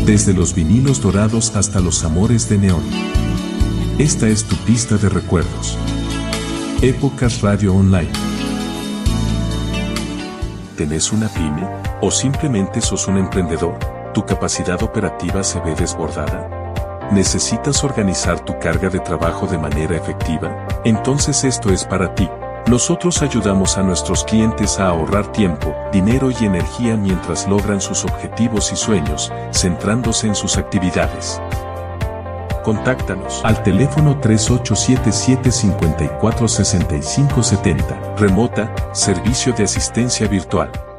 Desde los vinilos dorados hasta los amores de neón. Esta es tu pista de recuerdos. Épocas Radio Online. ¿Tenés una pyme? ¿O simplemente sos un emprendedor? ¿Tu capacidad operativa se ve desbordada? ¿Necesitas organizar tu carga de trabajo de manera efectiva? Entonces esto es para ti. Nosotros ayudamos a nuestros clientes a ahorrar tiempo, dinero y energía mientras logran sus objetivos y sueños, centrándose en sus actividades. Contáctanos al teléfono 3877-546570. Remota, servicio de asistencia virtual.